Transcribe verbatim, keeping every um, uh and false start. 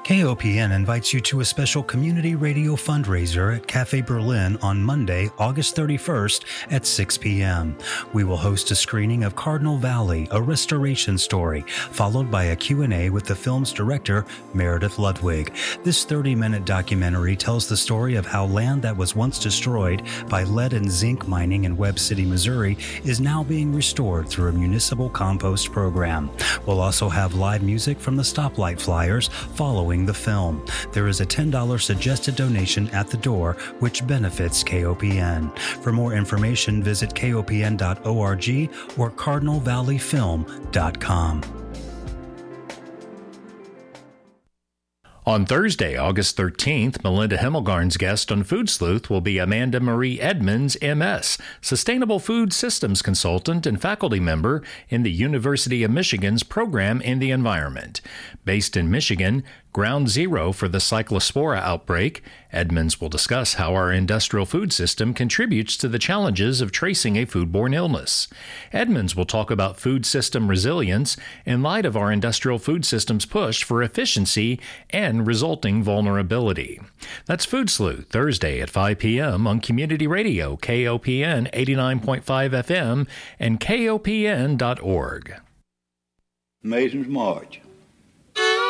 K O P N invites you to a special community radio fundraiser at Cafe Berlin on Monday, August thirty-first at six p.m. We will host a screening of Cardinal Valley, a restoration story, followed by a Q and A with the film's director, Meredith Ludwig. This thirty-minute documentary tells the story of how land that was once destroyed by lead and zinc mining in Webb City, Missouri, is now being restored through a municipal compost program. We'll also have live music from the Stoplight Flyers following the film. There is a ten dollars suggested donation at the door, which benefits K O P N. For more information, visit K O P N dot org or Cardinal Valley Film dot com. On Thursday, August thirteenth, Melinda Himmelgarn's guest on Food Sleuth will be Amanda Marie Edmonds, M S, Sustainable Food Systems Consultant and faculty member in the University of Michigan's Program in the Environment. Based in Michigan, ground zero for the Cyclospora outbreak, Edmonds will discuss how our industrial food system contributes to the challenges of tracing a foodborne illness. Edmonds will talk about food system resilience in light of our industrial food system's push for efficiency and resulting vulnerability. That's Food Sleuth, Thursday at five p.m. on Community Radio, K O P N eighty-nine point five F M and K O P N dot org. Mason's March.